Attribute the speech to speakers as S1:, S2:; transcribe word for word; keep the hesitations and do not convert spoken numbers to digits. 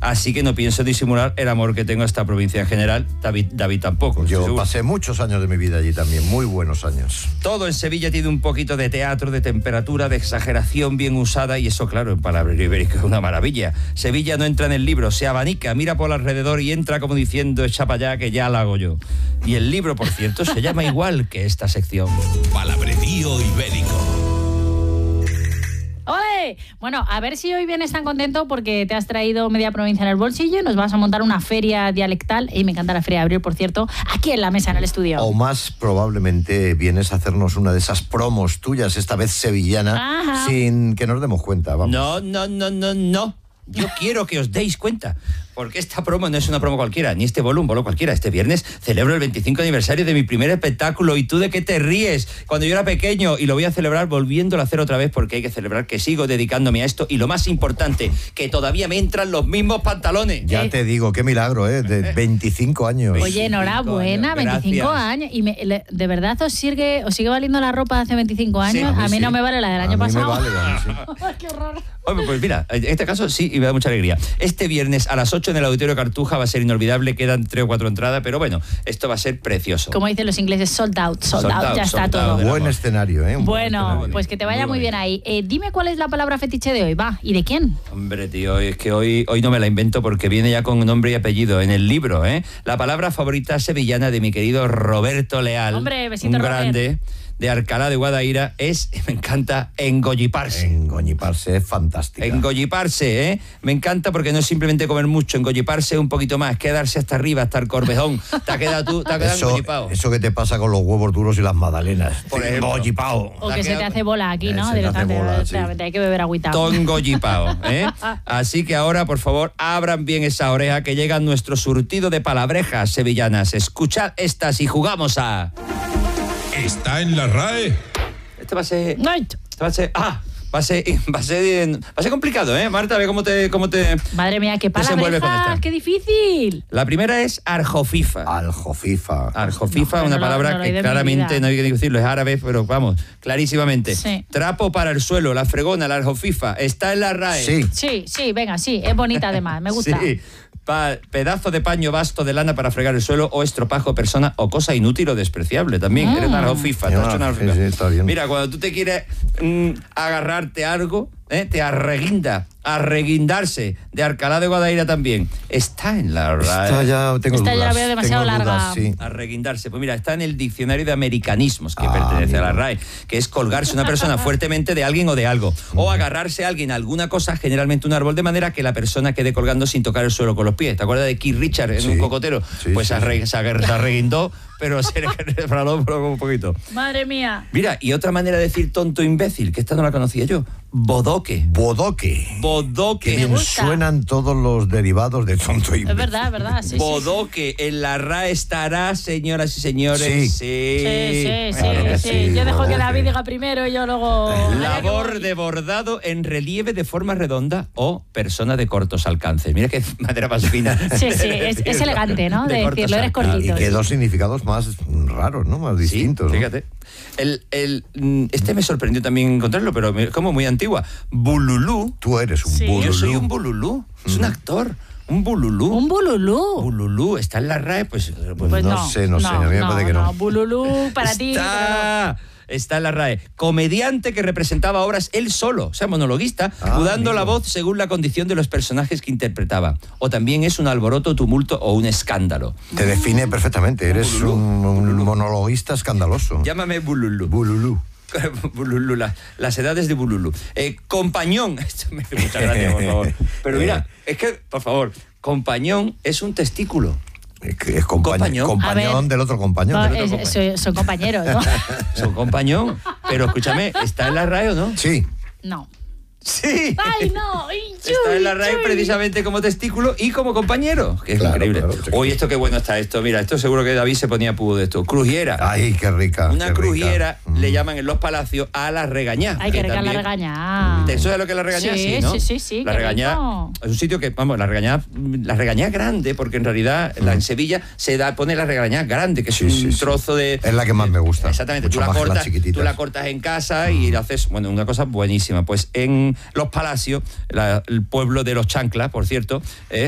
S1: así que no pienso disimular el amor que tengo a esta provincia en general. David, David tampoco.
S2: Yo pasé muchos años de mi vida allí también, muy buenos años.
S1: Todo en Sevilla tiene un poquito de teatro, de temperatura, de exageración bien usada, y eso, claro, en palabras ibéricas es una maravilla. Sevilla no entra en el libro, se abanica, mira por alrededor y entra como diciendo, echa para allá que ya la hago yo. Y el libro, por cierto, se llama igual que esta sección.
S3: Palabrerío ibérico.
S4: ¡Ole! Bueno, a ver si hoy vienes tan contento porque te has traído media provincia en el bolsillo y nos vas a montar una feria dialectal. Y me encanta la feria de abril, por cierto, aquí en la mesa, en el estudio.
S2: O más probablemente vienes a hacernos una de esas promos tuyas, esta vez sevillana, Ajá. sin que nos demos cuenta. Vamos.
S1: No, no, no, no, no. Yo quiero que os deis cuenta, porque esta promo no es una promo cualquiera, ni este bolo un bolo cualquiera. Este viernes celebro el veinticinco aniversario de mi primer espectáculo. ¿Y tú de qué te ríes? Cuando yo era pequeño, y lo voy a celebrar volviéndolo a hacer otra vez, porque hay que celebrar que sigo dedicándome a esto. Y lo más importante, que todavía me entran los mismos pantalones.
S2: Ya eh. te digo, qué milagro, ¿eh? De veinticinco años.
S4: Oye, enhorabuena, veinticinco años. ¿Y me, le, de verdad os sigue, os sigue valiendo la ropa de hace veinticinco años? Sí, a mí, a mí sí. no me vale la del año
S2: a
S4: pasado.
S2: Mí me vale, sí.
S4: ¡Qué horror!
S1: Hombre, pues mira, en este caso sí, y me da mucha alegría. Este viernes a las ocho en el Auditorio Cartuja va a ser inolvidable, quedan tres o cuatro entradas, pero bueno, esto va a ser precioso.
S4: Como dicen los ingleses, sold out, sold, sold out, out, ya está todo.
S2: Buen escenario, ¿eh? Un
S4: bueno,
S2: buen escenario.
S4: Pues que te vaya muy, muy bien ahí. Eh, dime cuál es la palabra fetiche de hoy, va, ¿y de quién?
S1: Hombre, tío, es que hoy, hoy no me la invento porque viene ya con nombre y apellido en el libro, ¿eh? La palabra favorita sevillana de mi querido Roberto Leal.
S4: Hombre, besito,
S1: un
S4: Robert.
S1: grande de Alcalá de Guadaira, es, me encanta, engolliparse.
S2: Engolliparse es fantástica.
S1: Engolliparse, ¿eh? Me encanta porque no es simplemente comer mucho, engolliparse es un poquito más, quedarse hasta arriba, hasta el corvejón. Te has quedado tú, te has quedado engollipado.
S2: Eso que te pasa con los huevos duros y las magdalenas.
S1: Por ejemplo.
S2: Engollipado.
S4: O que se te hace bola aquí, ¿no?
S2: Se te hace bola, sí.
S4: Hay que beber agüita.
S1: Todo engollipado, ¿eh? Así que ahora, por favor, abran bien esa oreja que llega nuestro surtido de palabrejas sevillanas. Escuchad estas y jugamos a...
S3: ¿Está en la R A E?
S1: Este va a ser...
S4: No.
S1: Este va a ser... ¡Ah! Va a ser, va a ser, va a ser complicado, ¿eh? Marta, a ver cómo te... Cómo te
S4: Madre mía, qué palabrejas, qué difícil.
S1: La primera es arjofifa.
S2: Arjofifa.
S1: Arjofifa,
S4: no,
S1: una
S4: no,
S1: palabra
S4: no, no,
S1: que
S4: no
S1: claramente, no hay que decirlo, es árabe, pero vamos, clarísimamente.
S4: Sí.
S1: Trapo para el suelo, la fregona, la arjofifa, está en la R A E.
S2: Sí.
S4: Sí, sí, venga, sí, es bonita además, me gusta.
S1: Sí. Pa, pedazo de paño vasto de lana para fregar el suelo, o estropajo, persona o cosa inútil o despreciable. También, mm. eres una arjofifa.
S2: Ah, una sí, sí, está bien.
S1: Mira, cuando tú te quieres mm, agarrarte a algo, ¿eh? te arreguinda, arreguindarse, de Alcalá de Guadaira también. Está en la R A E.
S2: Esta ya tengo
S4: Esta
S2: dudas.
S4: ya la veo demasiado
S2: tengo
S4: larga.
S2: Dudas, sí.
S1: Arreguindarse. Pues mira, está en el diccionario de americanismos que
S2: ah,
S1: pertenece
S2: amigo.
S1: a la R A E, que es colgarse una persona fuertemente de alguien o de algo, o agarrarse a alguien a alguna cosa, generalmente un árbol, de manera que la persona quede colgando sin tocar el suelo con los pies. ¿Te acuerdas de Keith Richards en
S2: sí.
S1: un cocotero?
S2: Sí,
S1: pues
S2: sí,
S1: arre,
S2: sí.
S1: se, arre, se arreguindó, pero se resbaló un poquito.
S4: Madre mía.
S1: Mira, y otra manera de decir tonto imbécil, que esta no la conocía yo, bodoque.
S2: Bodoque.
S1: Bodoque.
S2: Que bien suenan todos los derivados de tonto imbécil.
S4: Es verdad, es verdad, sí,
S1: bodoque,
S4: sí.
S1: En la R A E estará, señoras y señores.
S2: Sí.
S1: Sí,
S4: sí, sí,
S2: claro
S4: sí,
S2: sí.
S4: sí. Yo dejo
S2: bodoque.
S4: que David diga primero y yo luego...
S1: Labor de bordado en relieve de forma redonda o persona de cortos alcances. Mira qué madera más fina.
S4: Sí, sí, es, es elegante, ¿no? De, de decirlo, eres cortito.
S2: Y que dos significados más raros, ¿no? Más distintos.
S1: Sí,
S2: ¿no?
S1: fíjate. El, el, este me sorprendió también encontrarlo, pero como muy antigua. Bululú.
S2: Tú eres un
S4: Sí.
S2: bululú.
S1: Yo soy un bululú. Es un actor. Un bululú.
S4: Un bululú.
S1: Bululú. ¿Está en la R A E? Pues, pues,
S4: Pues
S2: no,
S4: no,
S2: sé, no, sé. A mí me
S4: no,
S2: parece que no.
S4: no. Bululú para ti.
S1: Está... Está en la R A E. Comediante que representaba obras él solo, o sea, monologuista,
S2: Ah,
S1: mudando
S2: amigo.
S1: la voz según la condición de los personajes que interpretaba. O también es un alboroto, tumulto o un escándalo.
S2: Te define perfectamente. Eres
S1: Bululú.
S2: un, un monologuista escandaloso.
S1: Llámame Bululú.
S2: Bululú.
S1: Bululú, la, las edades de Bululú. Eh, compañón. Esto me hace mucha gracia, por favor. Pero mira, es que, por favor, compañón es un testículo.
S2: Es, que es compañ
S1: Compañón.
S2: compañón del otro compañón.
S4: No,
S2: del otro
S4: es,
S2: compañón.
S4: soy- son compañeros, ¿no?
S1: Son compañón. Pero escúchame, ¿está en la R A E o no?
S2: Sí.
S4: No.
S1: Sí.
S4: ¡Ay, no! ¡Ay,
S1: Está en la R A E
S4: chuy!
S1: precisamente como testículo y como compañero, que es
S2: Claro,
S1: increíble.
S2: claro, sí.
S1: Oye, esto qué bueno está esto. Mira, esto seguro que David se ponía pudo de esto. Crujiera.
S2: Ay, qué rica.
S1: Una
S2: qué
S1: crujiera
S2: rica.
S1: le
S2: Mm.
S1: llaman en los palacios a la regañá.
S4: Ay, que rica la
S1: también-
S4: regaña.
S1: ¿Te sabes lo que es la regañá?
S4: Sí,
S1: ¿no?
S4: sí, sí, sí,
S1: La
S4: qué
S1: regañá
S4: rico.
S1: es un sitio que, vamos, la regañá, la regañá grande, porque en realidad la, en Sevilla se da, pone la regañá grande, que es
S2: Sí,
S1: un
S2: sí, sí.
S1: trozo de...
S2: Es la que más me gusta.
S1: Exactamente,
S2: Mucho
S1: tú la,
S2: más que las
S1: cortas,
S2: chiquititas.
S1: tú la cortas en casa y la haces, bueno, una cosa buenísima. Pues en los palacios, la- el pueblo de los chanclas, por cierto, eh,